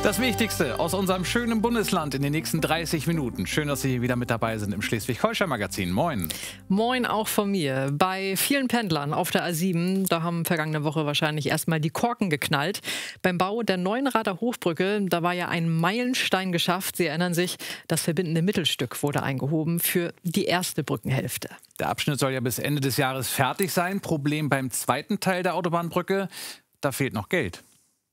Das Wichtigste aus unserem schönen Bundesland in den nächsten 30 Minuten. Schön, dass Sie wieder mit dabei sind im Schleswig-Holstein-Magazin. Moin. Moin auch von mir. Bei vielen Pendlern auf der A7, da haben vergangene Woche wahrscheinlich erstmal die Korken geknallt. Beim Bau der neuen Rader Hochbrücke, da war ja ein Meilenstein geschafft. Sie erinnern sich, das verbindende Mittelstück wurde eingehoben für die erste Brückenhälfte. Der Abschnitt soll ja bis Ende des Jahres fertig sein. Problem beim zweiten Teil der Autobahnbrücke, da fehlt noch Geld.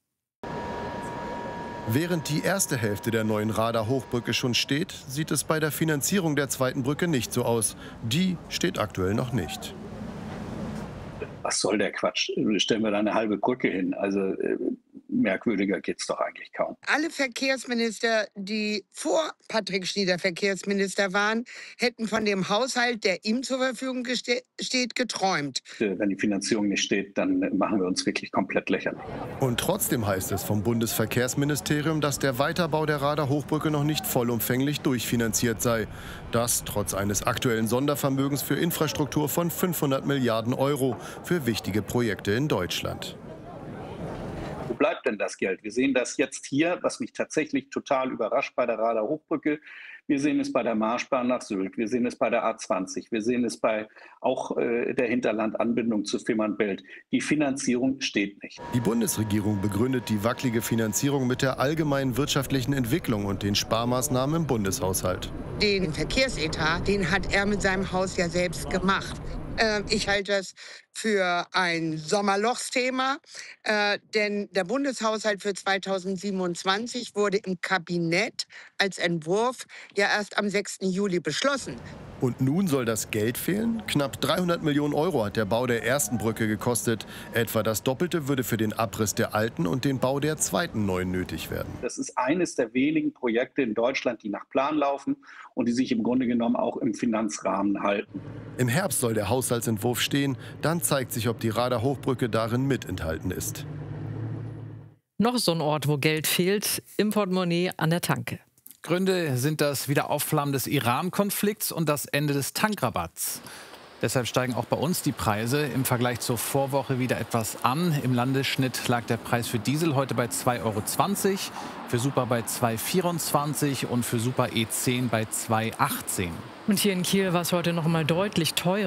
Während die erste Hälfte der neuen Rader Hochbrücke schon steht, sieht es bei der Finanzierung der zweiten Brücke nicht so aus. Die steht aktuell noch nicht. Was soll der Quatsch? Stellen wir da eine halbe Brücke hin. Also merkwürdiger geht's doch eigentlich kaum. Alle Verkehrsminister, die vor Patrick Schnieder Verkehrsminister waren, hätten von dem Haushalt, der ihm zur Verfügung steht, geträumt. Wenn die Finanzierung nicht steht, dann machen wir uns wirklich komplett lächerlich. Und trotzdem heißt es vom Bundesverkehrsministerium, dass der Weiterbau der Rader Hochbrücke noch nicht vollumfänglich durchfinanziert sei. Das trotz eines aktuellen Sondervermögens für Infrastruktur von 500 Milliarden Euro für wichtige Projekte in Deutschland. Wo bleibt denn das Geld? Wir sehen das jetzt hier, was mich tatsächlich total überrascht bei der Rader Hochbrücke. Wir sehen es bei der Marschbahn nach Sylt, wir sehen es bei der A20, wir sehen es bei auch der Hinterlandanbindung zu Fehmarnbelt. Die Finanzierung steht nicht. Die Bundesregierung begründet die wackelige Finanzierung mit der allgemeinen wirtschaftlichen Entwicklung und den Sparmaßnahmen im Bundeshaushalt. Den Verkehrsetat, den hat er mit seinem Haus ja selbst gemacht. Ich halte das für ein Sommerlochsthema, denn der Bundeshaushalt für 2027 wurde im Kabinett als Entwurf ja erst am 6. Juli beschlossen. Und nun soll das Geld fehlen? Knapp 300 Millionen Euro hat der Bau der ersten Brücke gekostet. Etwa das Doppelte würde für den Abriss der alten und den Bau der zweiten neuen nötig werden. Das ist eines der wenigen Projekte in Deutschland, die nach Plan laufen und die sich im Grunde genommen auch im Finanzrahmen halten. Im Herbst soll der Haushaltsentwurf stehen. Dann zeigt sich, ob die Rader Hochbrücke darin mit enthalten ist. Noch so ein Ort, wo Geld fehlt, im Portemonnaie an der Tanke. Gründe sind das Wiederaufflammen des Iran-Konflikts und das Ende des Tankrabatts. Deshalb steigen auch bei uns die Preise im Vergleich zur Vorwoche wieder etwas an. Im Landesschnitt lag der Preis für Diesel heute bei 2,20 €, für Super bei 2,24 € und für Super E10 bei 2,18 €. Und hier in Kiel war es heute noch mal deutlich teurer.